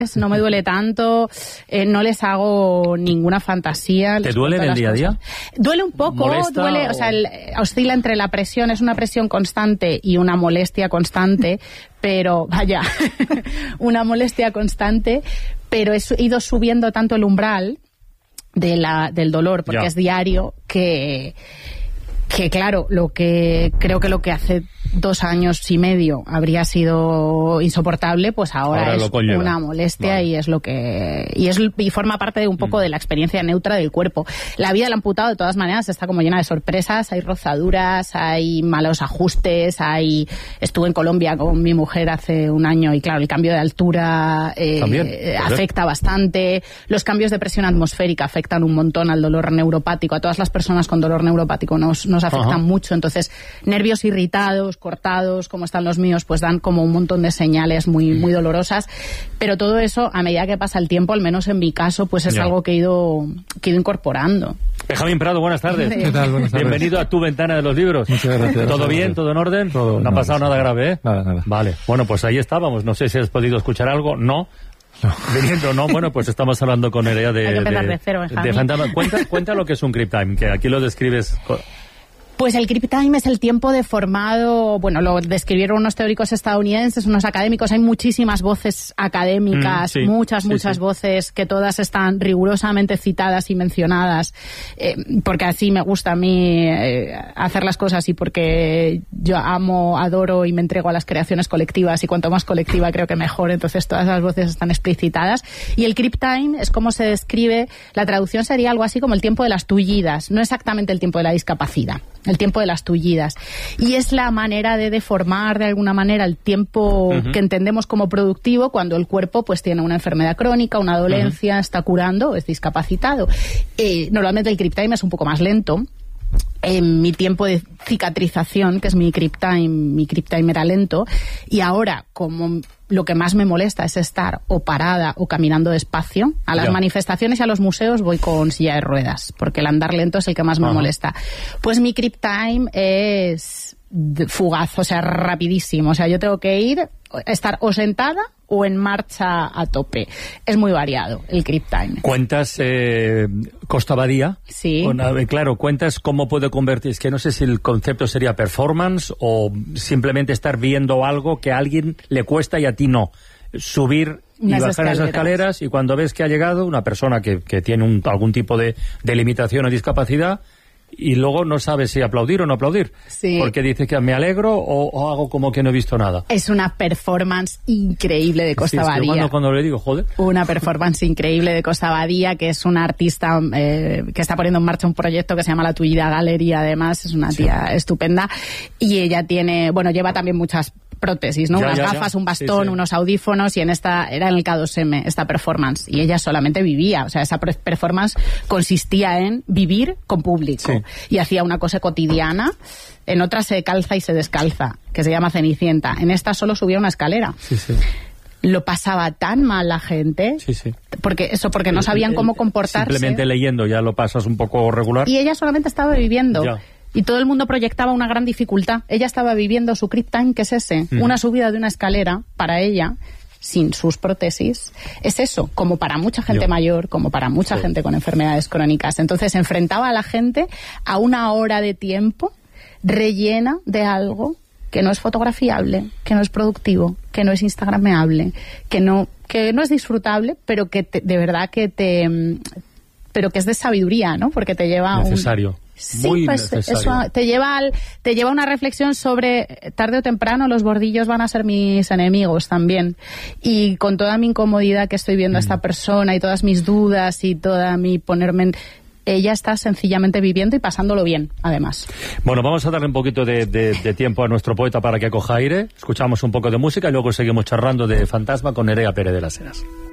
no me duele tanto, no les hago ninguna fantasía. ¿Te duele en el día a día? Duele un poco, duele, o sea, oscila entre la presión, es una presión constante y una molestia constante, pero vaya, una molestia constante, pero he ido subiendo tanto el umbral del dolor, porque es diario, que claro, creo que lo que hace 2 años y medio habría sido insoportable, pues ahora es una molestia, vale. y forma parte de un poco de la experiencia neutra del cuerpo. La vida del amputado, de todas maneras, está como llena de sorpresas, hay rozaduras, hay malos ajustes, estuve en Colombia con mi mujer hace 1 año y claro, el cambio de altura afecta bastante, los cambios de presión atmosférica afectan un montón al dolor neuropático, a todas las personas con dolor neuropático nos afectan mucho, entonces nervios irritados, cortados, como están los míos, pues dan como un montón de señales muy dolorosas, pero todo eso, a medida que pasa el tiempo, al menos en mi caso, pues es algo que he ido incorporando. Benjamín Prado, buenas tardes. ¿Qué tal? Buenas tardes. Bienvenido a tu ventana de los libros. Muchas gracias. ¿Todo bien? ¿Todo en orden? Todo, no ha pasado nada grave, ¿eh? Nada. Vale. Bueno, pues ahí estábamos. No sé si has podido escuchar algo. No. Viniendo, no. Bueno, pues estamos hablando con Nerea de Fantasma. Cuenta lo que es un Crip Time, que aquí lo describes. Pues el Crip Time es el tiempo deformado, bueno, lo describieron unos teóricos estadounidenses, unos académicos, hay muchísimas voces académicas, muchas voces que todas están rigurosamente citadas y mencionadas, porque así me gusta a mí hacer las cosas y porque yo amo, adoro y me entrego a las creaciones colectivas y cuanto más colectiva creo que mejor, entonces todas las voces están explicitadas. Y el Crip Time es como se describe, la traducción sería algo así como el tiempo de las tullidas, no exactamente el tiempo de la discapacidad. El tiempo de las tullidas. Y es la manera de deformar de alguna manera el tiempo que entendemos como productivo cuando el cuerpo pues tiene una enfermedad crónica, una dolencia, está curando, es discapacitado. Normalmente el Crip Time es un poco más lento. En mi tiempo de cicatrización, que es mi Crip Time era lento, y ahora, como lo que más me molesta es estar o parada o caminando despacio, a las manifestaciones y a los museos voy con silla de ruedas, porque el andar lento es el que más me molesta. Pues mi Crip Time es fugaz, o sea, rapidísimo, o sea, yo tengo que estar o sentada o en marcha a tope. Es muy variado el Crip Time. ¿Cuentas Costa Badía? Sí. Claro, cuentas cómo puede convertir. Es que no sé si el concepto sería performance o simplemente estar viendo algo que a alguien le cuesta y a ti no. Subir y bajar esas escaleras y cuando ves que ha llegado una persona que tiene algún tipo de limitación o discapacidad, y luego no sabes si aplaudir o no aplaudir. Sí. Porque dice que me alegro o hago como que no he visto nada. Es una performance increíble de Costa Badía. Cuando le digo, joder. Una performance increíble de Costa Badía, que es una artista que está poniendo en marcha un proyecto que se llama La Tullida Gallery, además, es una tía estupenda. Y ella lleva también muchas prótesis, ¿no? Unas gafas, un bastón, unos audífonos, y era en el K2M esta performance, y ella solamente vivía, o sea, esa performance consistía en vivir con público, y hacía una cosa cotidiana. En otra se calza y se descalza, que se llama Cenicienta, en esta solo subía una escalera. Lo pasaba tan mal la gente, porque no sabían cómo comportarse. Simplemente leyendo ya lo pasas un poco regular. Y ella solamente estaba viviendo. Y todo el mundo proyectaba una gran dificultad. Ella estaba viviendo su Crip Time, que es ese, una subida de una escalera para ella, sin sus prótesis. Es eso, como para mucha gente mayor, como para mucha gente con enfermedades crónicas. Entonces enfrentaba a la gente a una hora de tiempo rellena de algo que no es fotografiable, que no es productivo, que no es instagrameable, que no es disfrutable, pero que de verdad pero que es de sabiduría, ¿no? Porque te lleva necesario. Sí, pues eso te lleva a una reflexión sobre tarde o temprano los bordillos van a ser mis enemigos también, y con toda mi incomodidad que estoy viendo a esta persona y todas mis dudas y toda mi ponerme ella está sencillamente viviendo y pasándolo bien, además. Bueno, vamos a darle un poquito de tiempo a nuestro poeta para que coja aire, escuchamos un poco de música y luego seguimos charlando de Fantasma con Nerea Pérez de las Heras.